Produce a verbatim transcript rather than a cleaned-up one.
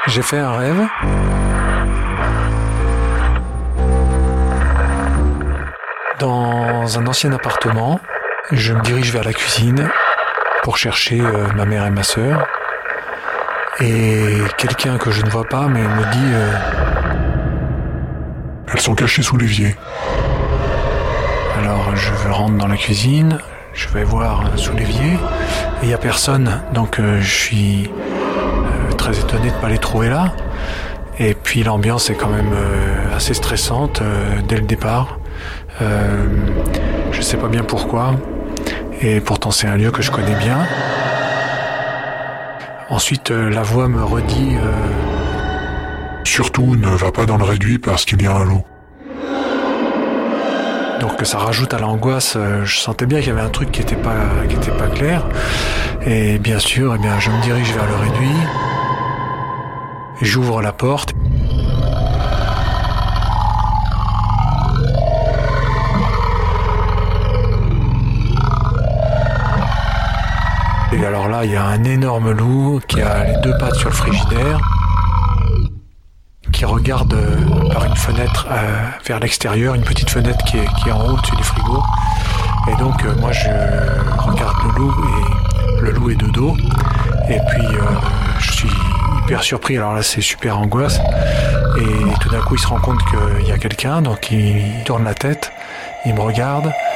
J'ai fait un rêve. Dans un ancien appartement, je me dirige vers la cuisine pour chercher euh, ma mère et ma sœur. Et quelqu'un que je ne vois pas, mais me dit... Euh, Elles sont cachées sous l'évier. Alors je rentre dans la cuisine, je vais voir sous l'évier, et il n'y a personne. Donc euh, je suis euh, très étonné de ne pas les trouver là. Et puis l'ambiance est quand même euh, assez stressante euh, dès le départ. Euh, je ne sais pas bien pourquoi. Et pourtant c'est un lieu que je connais bien. Ensuite, euh, la voix me redit... Euh... Surtout, ne va pas dans le réduit parce qu'il y a un loup. Donc ça rajoute à l'angoisse. Euh, je sentais bien qu'il y avait un truc qui n'était pas, qui était pas clair. Et bien sûr, eh bien, je me dirige vers le réduit. J'ouvre la porte. Et alors là, il y a un énorme loup qui a les deux pattes sur le frigidaire, qui regarde euh, par une fenêtre euh, vers l'extérieur, une petite fenêtre qui est, qui est en haut au-dessus du frigo. Et donc euh, moi je regarde le loup et le loup est de dos. Et puis euh, je suis hyper surpris, alors là c'est super angoisse. Et tout d'un coup il se rend compte qu'il y a quelqu'un, donc il tourne la tête, il me regarde.